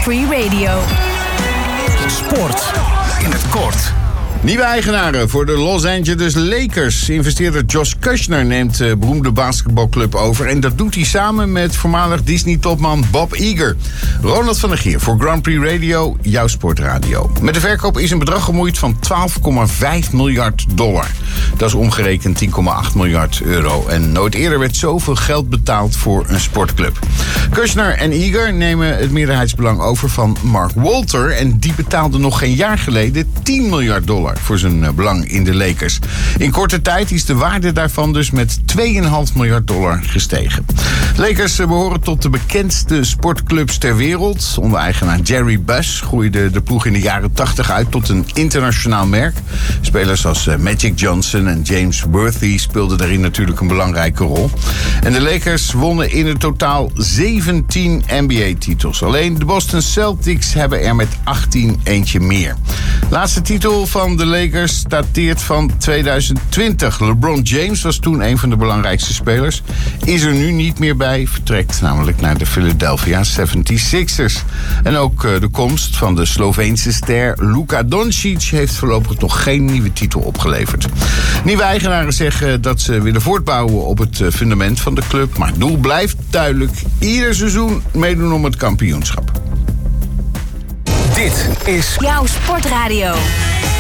Free Radio. Sport in het kort. Nieuwe eigenaren voor de Los Angeles Lakers. Investeerder Josh Kushner neemt de beroemde basketbalclub over. En dat doet hij samen met voormalig Disney-topman Bob Iger. Ronald van der Geer voor Grand Prix Radio, jouw sportradio. Met de verkoop is een bedrag gemoeid van $12,5 miljard. Dat is omgerekend 10,8 miljard euro. En nooit eerder werd zoveel geld betaald voor een sportclub. Kushner en Iger nemen het meerderheidsbelang over van Mark Walter. En die betaalde nog geen jaar geleden $10 miljard voor zijn belang in de Lakers. In korte tijd is de waarde daarvan dus met $2,5 miljard gestegen. Lakers behoren tot de bekendste sportclubs ter wereld. Onder eigenaar Jerry Buss groeide de ploeg in de jaren 80 uit tot een internationaal merk. Spelers als Magic Johnson en James Worthy speelden daarin natuurlijk een belangrijke rol. En de Lakers wonnen in het totaal 17 NBA-titels. Alleen de Boston Celtics hebben er met 18 eentje meer. Laatste titel van de Lakers dateert van 2020. LeBron James was toen een van de belangrijkste spelers. Is er nu niet meer bij, vertrekt namelijk naar de Philadelphia 76ers. En ook de komst van de Sloveense ster Luka Doncic heeft voorlopig nog geen nieuwe titel opgeleverd. Nieuwe eigenaren zeggen dat ze willen voortbouwen op het fundament van de club. Maar het doel blijft duidelijk: ieder seizoen meedoen om het kampioenschap. Dit is jouw sportradio.